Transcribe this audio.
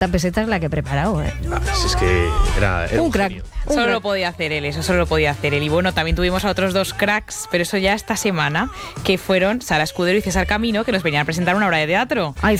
peseta es la que he preparado, ¿eh? Es que era un crack. genio. Solo lo podía hacer él, eso solo lo podía hacer él. Y bueno, también tuvimos a otros 2 cracks, pero eso ya esta semana, que fueron Sara Escudero y César Camino, que nos venían a presentar una obra de teatro. Ay,